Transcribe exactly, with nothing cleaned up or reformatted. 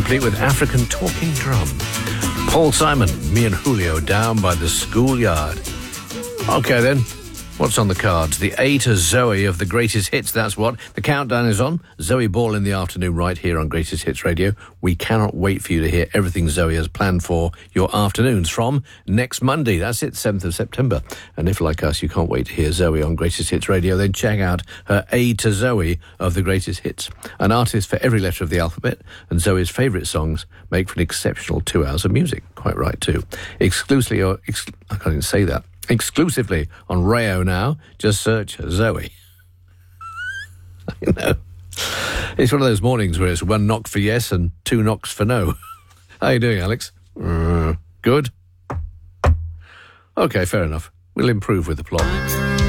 complete with African talking drum. Paul Simon, me and Julio down by the schoolyard. Okay then, what's on the cards? The A to Zoe of the Greatest Hits, that's what. The countdown is on. Zoe Ball in the afternoon right here on Greatest Hits Radio. We cannot wait for you to hear everything Zoe has planned for your afternoons from next Monday. That's it, seventh of September. And if, like us, you can't wait to hear Zoe on Greatest Hits Radio, then check out her A to Zoe of the Greatest Hits. An artist for every letter of the alphabet, and Zoe's favourite songs make for an exceptional two hours of music. Quite right, too. Exclusively, or ex- I can't even say that. Exclusively on Rayo now. Just search Zoe. You know, it's one of those mornings where it's one knock for yes and two knocks for no. How are you doing, Alex? Uh, good? Okay, fair enough. We'll improve with the plot.